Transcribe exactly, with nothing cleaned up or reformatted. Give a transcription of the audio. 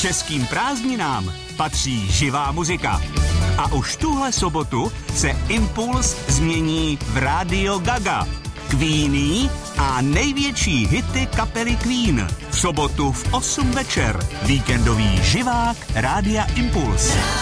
Českým prázdninám patří živá muzika. A už tuhle sobotu se Impuls změní v Radio Gaga. Queenie a největší hity kapely Queen. V sobotu v osm večer. Víkendový živák Rádia Impuls.